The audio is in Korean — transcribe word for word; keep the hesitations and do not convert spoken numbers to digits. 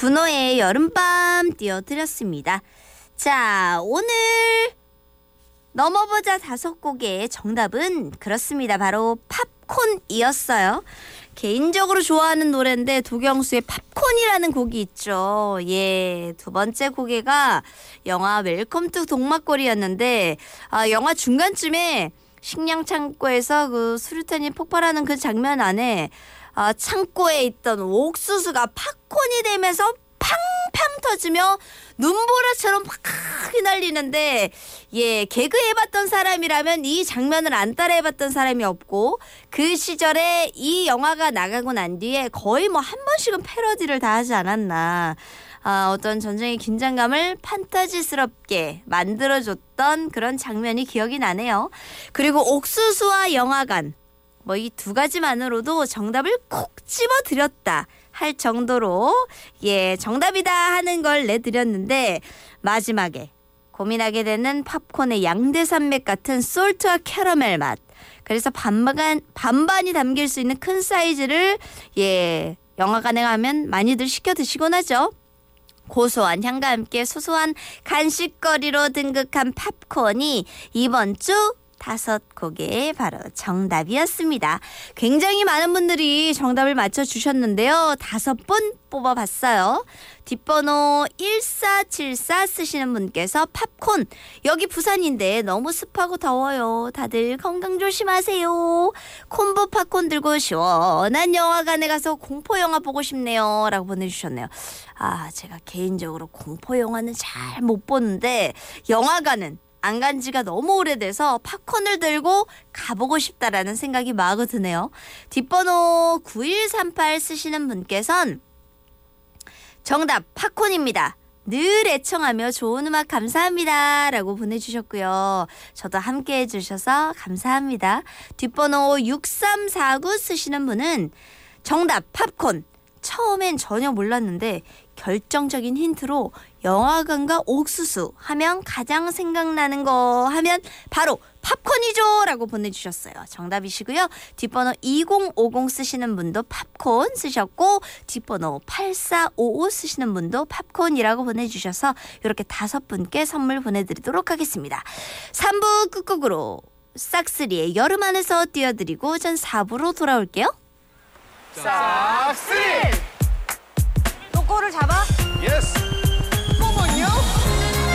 군호의 여름밤 띄워드렸습니다. 자, 오늘 넘어보자 다섯 곡의 정답은 그렇습니다. 바로 팝콘이었어요. 개인적으로 좋아하는 노래인데 도경수의 팝콘이라는 곡이 있죠. 예, 두 번째 곡에가 영화 웰컴 투 동막골이었는데 아, 영화 중간쯤에 식량 창고에서 그 수류탄이 폭발하는 그 장면 안에 아, 창고에 있던 옥수수가 팝콘이 되면서 팡팡 터지며 눈보라처럼 막 휘날리는데 예 개그 해봤던 사람이라면 이 장면을 안 따라해봤던 사람이 없고 그 시절에 이 영화가 나가고 난 뒤에 거의 뭐 한 번씩은 패러디를 다 하지 않았나. 아, 어떤 전쟁의 긴장감을 판타지스럽게 만들어줬던 그런 장면이 기억이 나네요. 그리고 옥수수와 영화관 뭐 이 두 가지만으로도 정답을 콕 집어드렸다 할 정도로 예 정답이다 하는 걸 내드렸는데 마지막에 고민하게 되는 팝콘의 양대산맥 같은 솔트와 캐러멜 맛 그래서 반반, 반반이 담길 수 있는 큰 사이즈를 예 영화관에 가면 많이들 시켜 드시곤 하죠. 고소한 향과 함께 소소한 간식거리로 등극한 팝콘이 이번 주 다섯 곡의 바로 정답이었습니다. 굉장히 많은 분들이 정답을 맞춰주셨는데요. 다섯 분 뽑아봤어요. 뒷번호 일사칠사 쓰시는 분께서 팝콘 여기 부산인데 너무 습하고 더워요. 다들 건강 조심하세요. 콤보 팝콘 들고 시원한 영화관에 가서 공포영화 보고 싶네요 라고 보내주셨네요. 아 제가 개인적으로 공포영화는 잘 못 보는데 영화관은 안 간 지가 너무 오래돼서 팝콘을 들고 가보고 싶다라는 생각이 마구 드네요. 뒷번호 구일삼팔 쓰시는 분께서는 정답 팝콘입니다. 늘 애청하며 좋은 음악 감사합니다 라고 보내주셨고요. 저도 함께 해주셔서 감사합니다. 뒷번호 육삼사구 쓰시는 분은 정답 팝콘. 처음엔 전혀 몰랐는데 결정적인 힌트로 영화관과 옥수수 하면 가장 생각나는 거 하면 바로 팝콘이죠 라고 보내주셨어요. 정답이시고요. 뒷번호 이공오공 쓰시는 분도 팝콘 쓰셨고 뒷번호 팔사오오 쓰시는 분도 팝콘이라고 보내주셔서 이렇게 다섯 분께 선물 보내드리도록 하겠습니다. 삼 부 끝곡으로 싹쓰리의 여름 안에서 띄워드리고 전 사 부로 돌아올게요. 싹쓰리! 또 골을 잡아? 예스!